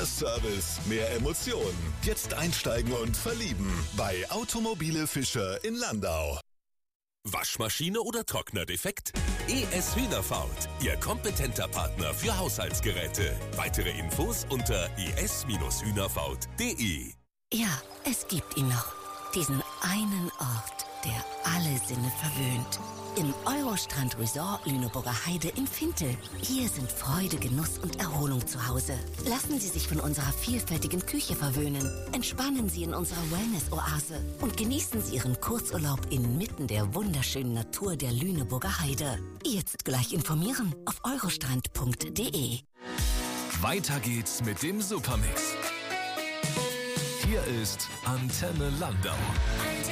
Mehr Service, mehr Emotionen. Jetzt einsteigen und verlieben bei Automobile Fischer in Landau. Waschmaschine oder Trockner defekt? ES Hühnerfaut, Ihr kompetenter Partner für Haushaltsgeräte. Weitere Infos unter es-hühnerfaut.de. Ja, es gibt ihn noch. Diesen einen Ort, der alle Sinne verwöhnt. Im Eurostrand Resort Lüneburger Heide in Fintel. Hier sind Freude, Genuss und Erholung zu Hause. Lassen Sie sich von unserer vielfältigen Küche verwöhnen. Entspannen Sie in unserer Wellness-Oase und genießen Sie Ihren Kurzurlaub inmitten der wunderschönen Natur der Lüneburger Heide. Jetzt gleich informieren auf eurostrand.de. Weiter geht's mit dem Supermix. Hier ist Antenne Landau.